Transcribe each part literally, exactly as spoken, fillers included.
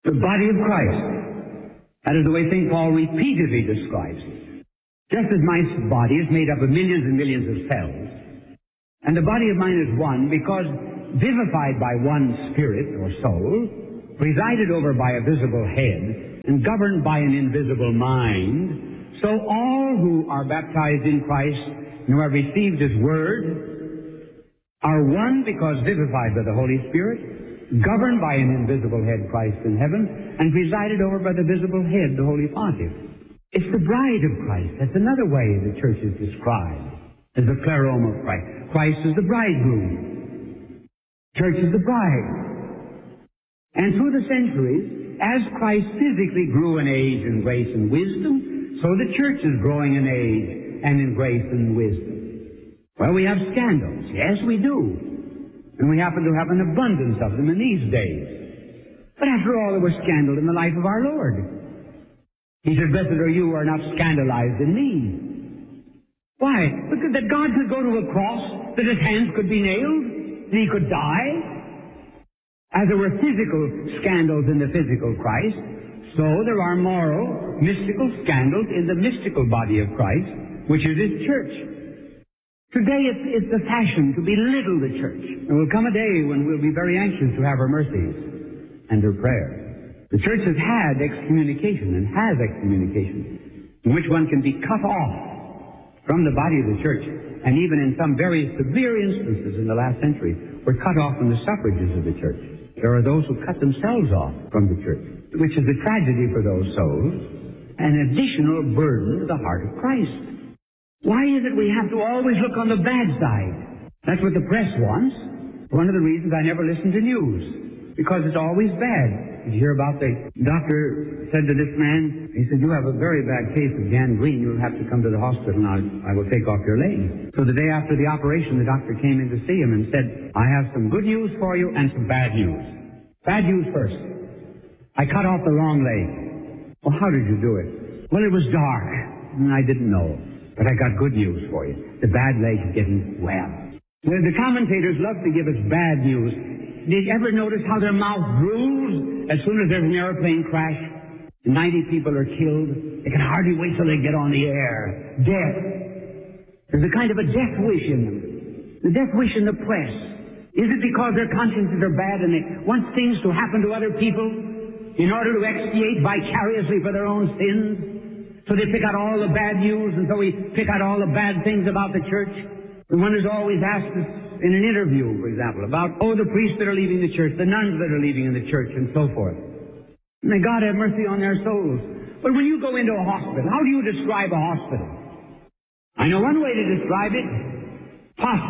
The body of Christ. That is the way Saint Paul repeatedly describes it. Just as my body is made up of millions and millions of cells, and the body of mine is one because vivified by one spirit or soul, presided over by a visible head, and governed by an invisible mind, so all who are baptized in Christ and who have received His Word are one because vivified by the Holy Spirit, governed by an invisible head, Christ in heaven, and presided over by the visible head, the Holy Pontiff. It's the bride of Christ. That's another way the church is described, as the pleroma of Christ. Christ is the bridegroom. Church is the bride. And through the centuries, as Christ physically grew in age and grace and wisdom, so the church is growing in age and in grace and wisdom. Well, we have scandals. Yes, we do. And we happen to have an abundance of them in these days. But after all, there was scandal in the life of our Lord. He said, "Blessed are you who are not scandalized in me." Why? Because that God could go to a cross, that His hands could be nailed, that He could die. As there were physical scandals in the physical Christ, so there are moral, mystical scandals in the mystical body of Christ, which is His church. Today it's, it's the fashion to belittle the church. There will come a day when we'll be very anxious to have her mercies and her prayer. The church has had excommunication and has excommunication, in which one can be cut off from the body of the church, and even in some very severe instances in the last century, were cut off from the suffrages of the church. There are those who cut themselves off from the church, which is a tragedy for those souls, an additional burden to the heart of Christ. Why is it we have to always look on the bad side? That's what the press wants. One of the reasons I never listen to news, because it's always bad. Did you hear about the doctor said to this man, he said, "You have a very bad case of gangrene. You'll have to come to the hospital and I, I will take off your leg." So the day after the operation, the doctor came in to see him and said, "I have some good news for you and some bad news. Bad news first. I cut off the wrong leg." "Well, how did you do it?" "Well, it was dark and I didn't know. But I got good news for you. The bad leg is getting well." The, the commentators love to give us bad news. Did you ever notice how their mouth drools as soon as there's an airplane crash? ninety people are killed. They can hardly wait till they get on the air. Death. There's a kind of a death wish in them. The death wish in the press. Is it because their consciences are bad and they want things to happen to other people in order to expiate vicariously for their own sins? So they pick out all the bad news, and so we pick out all the bad things about the church. The one who's always asked us in an interview, for example, about, oh, the priests that are leaving the church, the nuns that are leaving in the church, and so forth. May God have mercy on their souls. But when you go into a hospital, how do you describe a hospital? I know one way to describe it. Pus,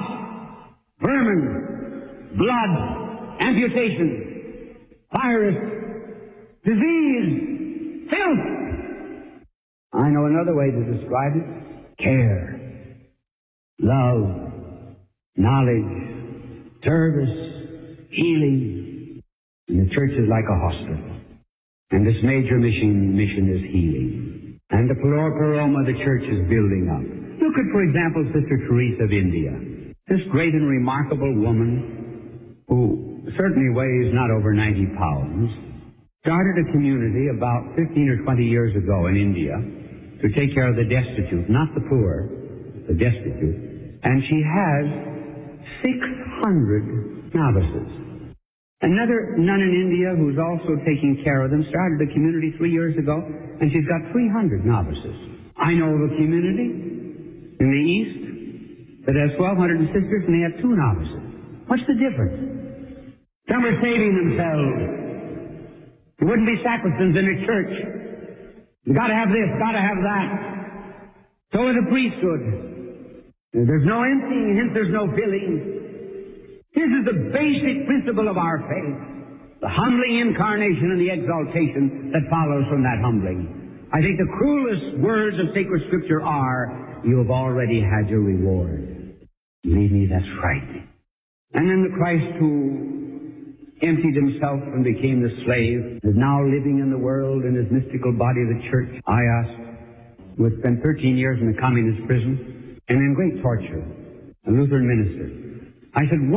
vermin, blood, amputation, virus, disease, filth. I know another way to describe it. Care, love, knowledge, service, healing. And the church is like a hospital. And this major mission, mission is healing. And the pleroma of the church is building up. Look at, for example, Sister Teresa of India. This great and remarkable woman, who certainly weighs not over ninety pounds, started a community about fifteen or twenty years ago in India to take care of the destitute, not the poor, the destitute. And she has six hundred novices. Another nun in India who's also taking care of them started a community three years ago, and she's got three hundred novices. I know of a community in the East that has twelve hundred sisters, and they have two novices. What's the difference? Some are saving themselves. There wouldn't be sacristans in a church. You gotta have this, gotta have that. So is the priesthood. There's no emptying, hence there's no filling. This is the basic principle of our faith. The humbling incarnation and the exaltation that follows from that humbling. I think the cruelest words of sacred scripture are, "You have already had your reward." Believe me, that's frightening. And then the Christ who emptied himself and became the slave, is now living in the world in his mystical body of the church. I asked, who had spent thirteen years in the communist prison and in great torture, a Lutheran minister. I said, what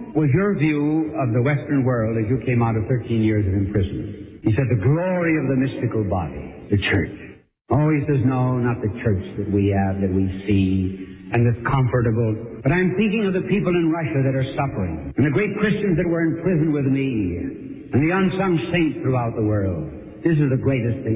was your view of the Western world as you came out of thirteen years of imprisonment? He said, the glory of the mystical body, the church. Oh, he says, no, not the church that we have, that we see, and that's comfortable. But I'm thinking of the people in Russia that are suffering, and the great Christians that were in prison with me, and the unsung saints throughout the world. This is the greatest thing.